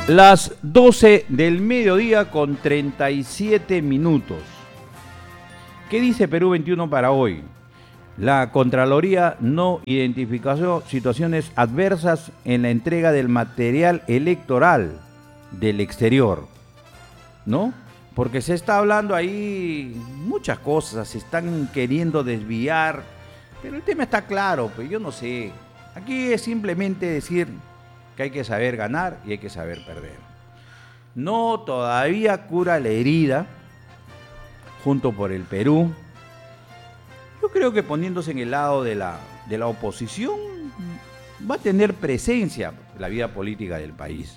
Las 12 del mediodía con 37 minutos. ¿Qué dice Perú 21 para hoy? La Contraloría no identificó situaciones adversas en la entrega del material electoral del exterior, ¿no? Porque se está hablando ahí muchas cosas, se están queriendo desviar, pero el tema está claro, pues yo no sé. Aquí es simplemente decir que hay que saber ganar y hay que saber perder. No todavía cura la herida, junto por el Perú. Yo creo que poniéndose en el lado de la oposición va a tener presencia en la vida política del país.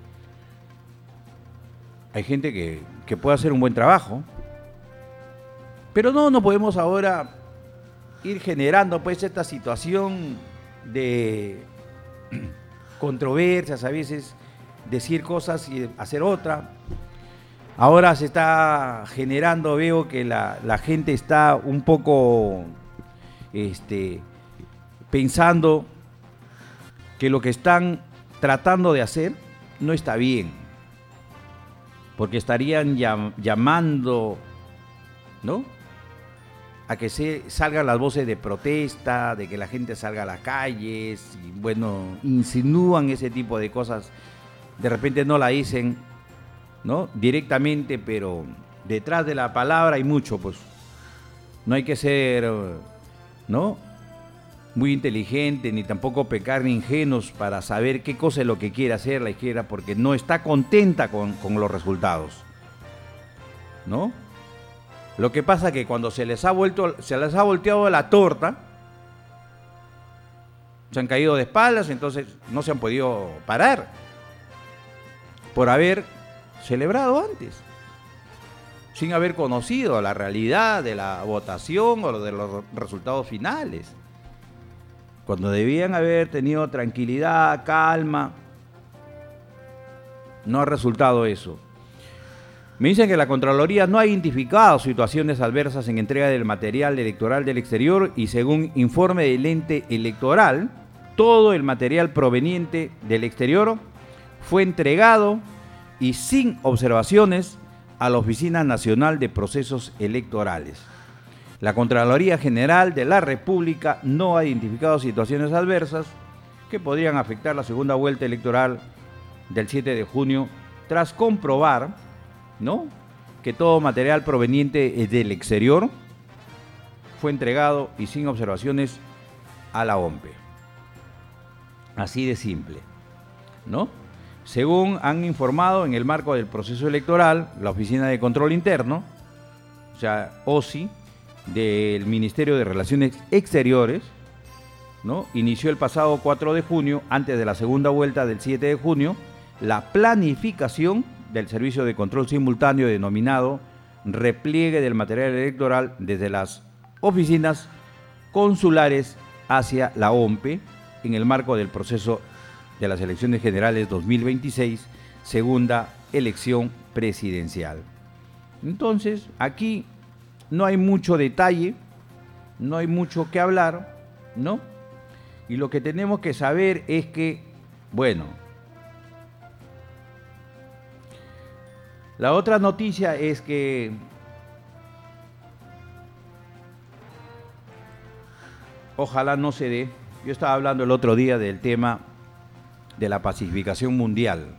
Hay gente que puede hacer un buen trabajo, pero no podemos ahora ir generando pues esta situación de controversias, a veces decir cosas y hacer otra. Ahora se está generando, veo que la gente está un poco pensando que lo que están tratando de hacer no está bien, porque estarían llamando, ¿no?, a que salgan las voces de protesta, de que la gente salga a las calles, y bueno, insinúan ese tipo de cosas. De repente no la dicen, ¿no?, directamente, pero detrás de la palabra hay mucho, pues. No hay que ser, ¿no?, muy inteligente, ni tampoco pecar ni ingenuos para saber qué cosa es lo que quiere hacer la izquierda, porque no está contenta con los resultados, ¿no? Lo que pasa es que cuando se les ha volteado la torta, se han caído de espaldas, entonces no se han podido parar por haber celebrado antes, sin haber conocido la realidad de la votación o de los resultados finales. Cuando debían haber tenido tranquilidad, calma, no ha resultado eso. Me dicen que la Contraloría no ha identificado situaciones adversas en entrega del material electoral del exterior y según informe del ente electoral, todo el material proveniente del exterior fue entregado y sin observaciones a la Oficina Nacional de Procesos Electorales. La Contraloría General de la República no ha identificado situaciones adversas que podrían afectar la segunda vuelta electoral del 7 de junio tras comprobar, ¿no?, que todo material proveniente del exterior fue entregado y sin observaciones a la OMPE. Así de simple, ¿no? Según han informado en el marco del proceso electoral, la Oficina de Control Interno, o sea, OSI, del Ministerio de Relaciones Exteriores, ¿no?, inició el pasado 4 de junio, antes de la segunda vuelta del 7 de junio, la planificación del servicio de control simultáneo denominado repliegue del material electoral desde las oficinas consulares hacia la OMPE en el marco del proceso de las elecciones generales 2026, segunda elección presidencial. Entonces, aquí no hay mucho detalle, no hay mucho que hablar, ¿no? Y lo que tenemos que saber es que, bueno, la otra noticia es que ojalá no se dé. Yo estaba hablando el otro día del tema de la pacificación mundial.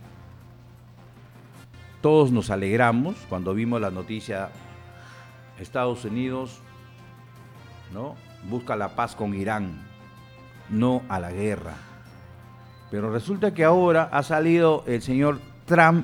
Todos nos alegramos cuando vimos la noticia: Estados Unidos, ¿no?, busca la paz con Irán, no a la guerra. Pero resulta que ahora ha salido el señor Trump,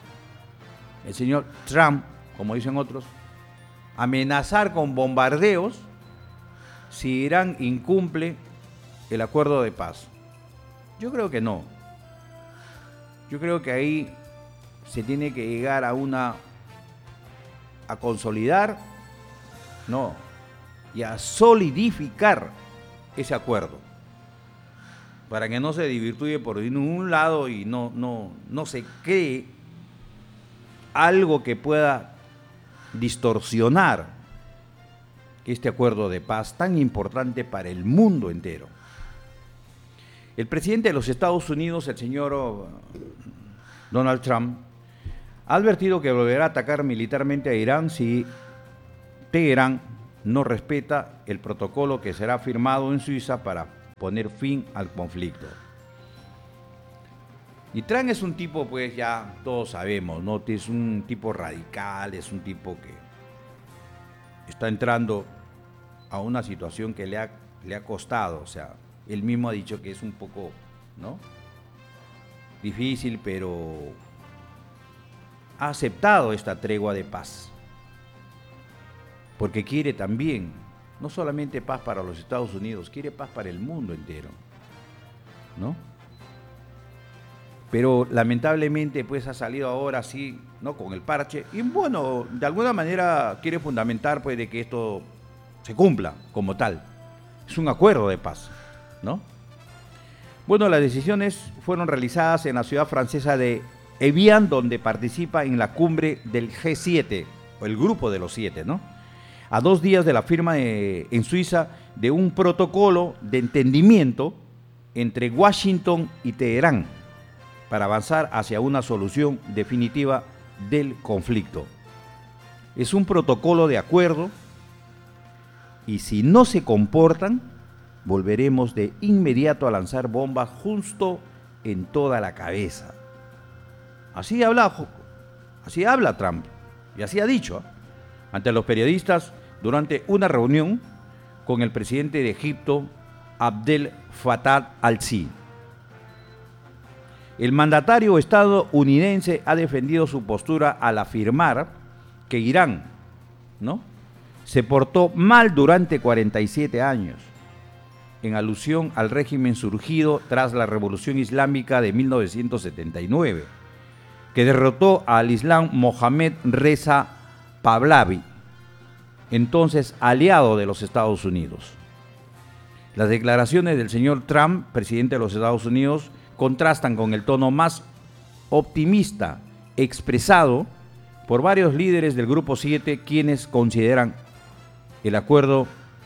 como dicen otros, amenazar con bombardeos si Irán incumple el acuerdo de paz. Yo creo que no. Yo creo que ahí se tiene que llegar a consolidar, no, y a solidificar ese acuerdo, para que no se desvirtúe por ningún lado y no se cree algo que pueda distorsionar este acuerdo de paz tan importante para el mundo entero. El presidente de los Estados Unidos, el señor Donald Trump, ha advertido que volverá a atacar militarmente a Irán si Teherán no respeta el protocolo que será firmado en Suiza para poner fin al conflicto. Y Trump es un tipo, pues ya todos sabemos, ¿no? Es un tipo radical, es un tipo que está entrando a una situación que le ha costado, o sea, él mismo ha dicho que es un poco, ¿no?, difícil, pero ha aceptado esta tregua de paz, porque quiere también, no solamente paz para los Estados Unidos, quiere paz para el mundo entero, ¿no? Pero lamentablemente pues ha salido ahora sí, ¿no?, con el parche, y bueno, de alguna manera quiere fundamentar pues de que esto se cumpla como tal. Es un acuerdo de paz, ¿no? Bueno, las decisiones fueron realizadas en la ciudad francesa de Evian, donde participa en la cumbre del G7, o el grupo de los 7, ¿no?, a 2 días de la firma en Suiza de un protocolo de entendimiento entre Washington y Teherán para avanzar hacia una solución definitiva del conflicto. Es un protocolo de acuerdo y si no se comportan, volveremos de inmediato a lanzar bombas justo en toda la cabeza. Así habla Trump y así ha dicho ante los periodistas durante una reunión con el presidente de Egipto, Abdel Fattah al-Sisi. El mandatario estadounidense ha defendido su postura al afirmar que Irán, ¿no?, se portó mal durante 47 años, en alusión al régimen surgido tras la Revolución Islámica de 1979, que derrotó al Islam Mohammad Reza Pahlavi, entonces aliado de los Estados Unidos. Las declaraciones del señor Trump, presidente de los Estados Unidos, contrastan con el tono más optimista expresado por varios líderes del Grupo 7, quienes consideran el acuerdo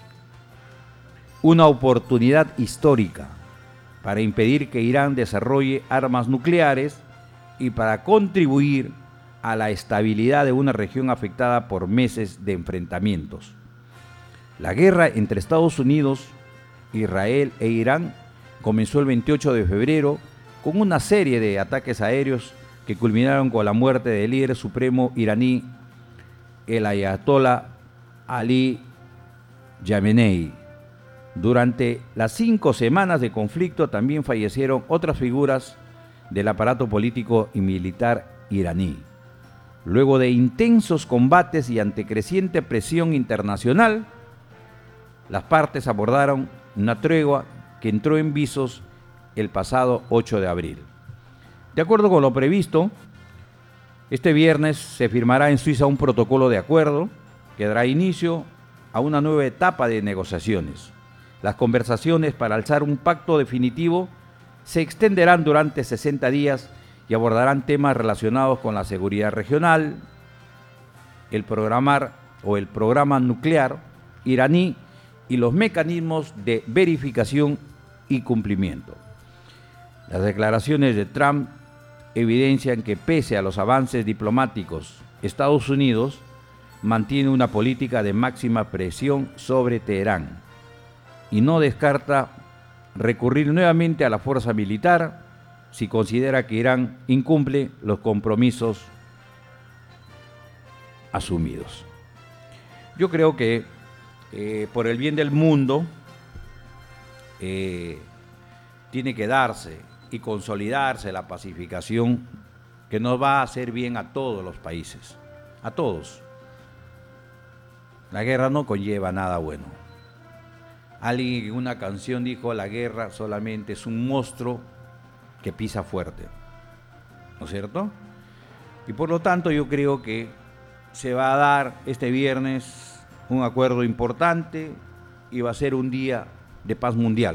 una oportunidad histórica para impedir que Irán desarrolle armas nucleares y para contribuir a la estabilidad de una región afectada por meses de enfrentamientos. La guerra entre Estados Unidos, Israel e Irán comenzó el 28 de febrero con una serie de ataques aéreos que culminaron con la muerte del líder supremo iraní, el ayatolá Ali Khamenei. Durante las 5 semanas de conflicto también fallecieron otras figuras del aparato político y militar iraní. Luego de intensos combates y ante creciente presión internacional, las partes abordaron una tregua que entró en visos el pasado 8 de abril. De acuerdo con lo previsto, este viernes se firmará en Suiza un protocolo de acuerdo que dará inicio a una nueva etapa de negociaciones. Las conversaciones para alzar un pacto definitivo se extenderán durante 60 días y abordarán temas relacionados con la seguridad regional, el programa nuclear iraní y los mecanismos de verificación y cumplimiento. Las declaraciones de Trump evidencian que pese a los avances diplomáticos, Estados Unidos mantiene una política de máxima presión sobre Teherán y no descarta recurrir nuevamente a la fuerza militar si considera que Irán incumple los compromisos asumidos. Yo creo que por el bien del mundo tiene que darse y consolidarse la pacificación que nos va a hacer bien a todos los países, a todos. La guerra no conlleva nada bueno. Alguien en una canción dijo: la guerra solamente es un monstruo que pisa fuerte, ¿no es cierto? Y por lo tanto yo creo que se va a dar este viernes un acuerdo importante y va a ser un día de paz mundial.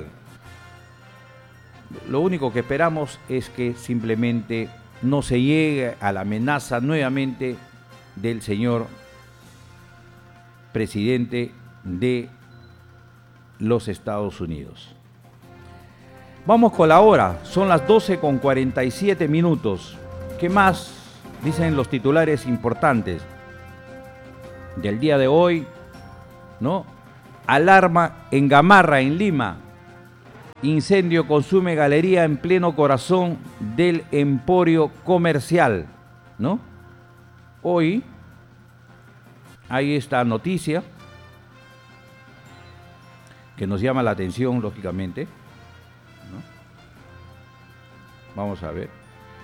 Lo único que esperamos es que simplemente no se llegue a la amenaza nuevamente del señor presidente de los Estados Unidos. Vamos con la hora, son las 12:47. ¿Qué más dicen los titulares importantes del día de hoy? ¿No? Alarma en Gamarra, en Lima. Incendio consume galería en pleno corazón del emporio comercial, ¿no? Hoy hay esta noticia que nos llama la atención, lógicamente, ¿no? Vamos a ver.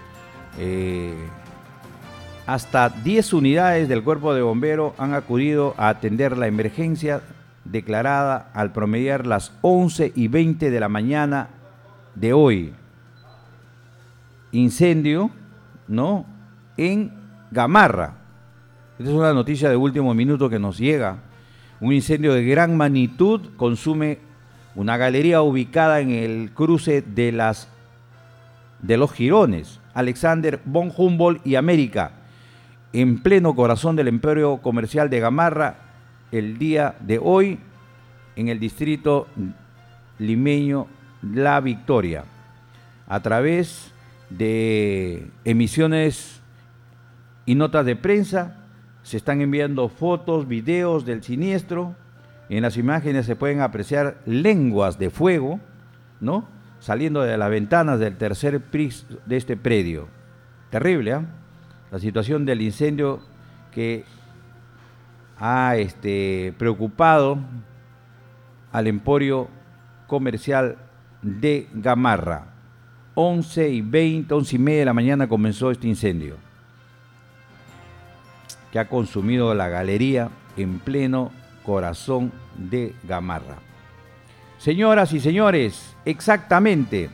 Hasta 10 unidades del Cuerpo de Bomberos han acudido a atender la emergencia declarada al promediar las 11:20 de la mañana de hoy. Incendio, ¿no?, en Gamarra. Esta es una noticia de último minuto que nos llega. Un incendio de gran magnitud consume una galería ubicada en el cruce de los jirones Alexander von Humboldt y América, en pleno corazón del emporio comercial de Gamarra, el día de hoy, en el distrito limeño La Victoria. A través de emisiones y notas de prensa se están enviando fotos, videos del siniestro. En las imágenes se pueden apreciar lenguas de fuego, ¿no?, saliendo de las ventanas del tercer piso de este predio. Terrible, ¿eh? La situación del incendio que ha preocupado al emporio comercial de Gamarra. 11:20, 11:30 de la mañana comenzó este incendio, que ha consumido la galería en pleno corazón de Gamarra. Señoras y señores, exactamente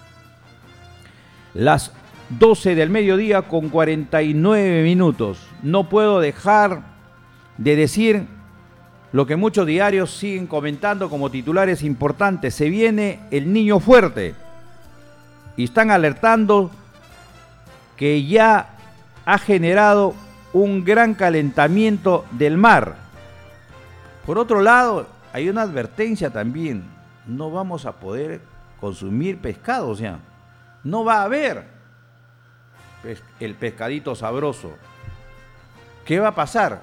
las 12 del mediodía con 49 minutos. No puedo dejar de decir lo que muchos diarios siguen comentando como titulares importantes. Se viene el niño fuerte y están alertando que ya ha generado un gran calentamiento del mar. Por otro lado, hay una advertencia también: no vamos a poder consumir pescado, o sea, no va a haber el pescadito sabroso. ¿Qué va a pasar?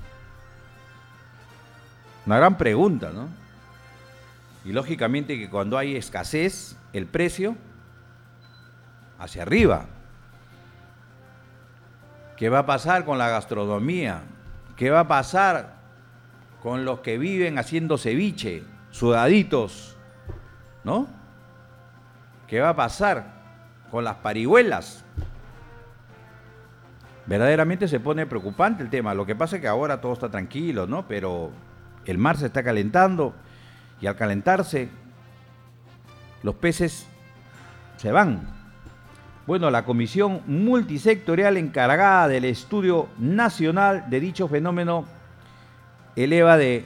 Una gran pregunta, ¿no? Y lógicamente que cuando hay escasez, el precio hacia arriba. ¿Qué va a pasar con la gastronomía? ¿Qué va a pasar con los que viven haciendo ceviche, sudaditos, ¿no? ¿Qué va a pasar con las parihuelas? Verdaderamente se pone preocupante el tema. Lo que pasa es que ahora todo está tranquilo, ¿no? Pero el mar se está calentando y al calentarse los peces se van. Bueno, la comisión multisectorial encargada del estudio nacional de dicho fenómeno eleva de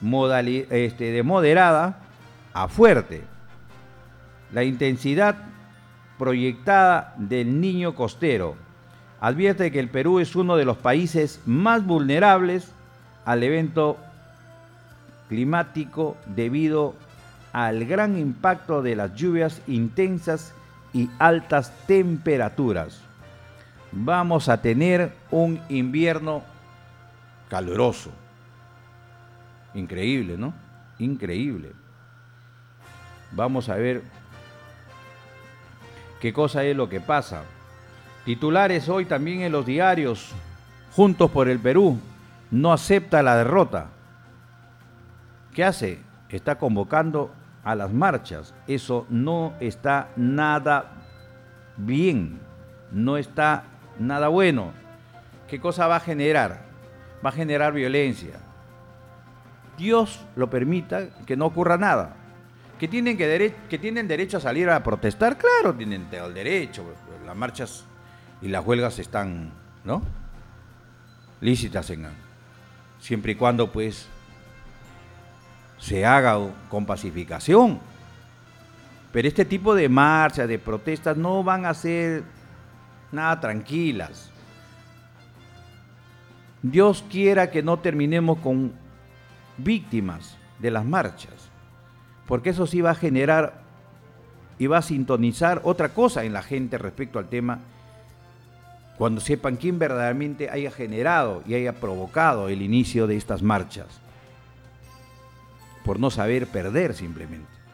moderada a fuerte la intensidad proyectada del niño costero. Advierte que el Perú es uno de los países más vulnerables al evento climático debido al gran impacto de las lluvias intensas y altas temperaturas. Vamos a tener un invierno caluroso. Increíble, ¿no? Increíble. Vamos a ver qué cosa es lo que pasa. Titulares hoy también en los diarios. Juntos por el Perú no acepta la derrota. ¿Qué hace? Está convocando a las marchas. Eso no está nada bien, no está nada bueno. ¿Qué cosa va a generar? Va a generar violencia. Dios lo permita que no ocurra nada. ¿Que tienen derecho a salir a protestar? Claro, tienen el derecho. Las marchas y las huelgas están, ¿no?, lícitas siempre y cuando pues se haga con pacificación. Pero este tipo de marchas, de protestas, no van a ser nada tranquilas. Dios quiera que no terminemos con víctimas de las marchas, porque eso sí va a generar y va a sintonizar otra cosa en la gente respecto al tema cuando sepan quién verdaderamente haya generado y haya provocado el inicio de estas marchas, por no saber perder simplemente.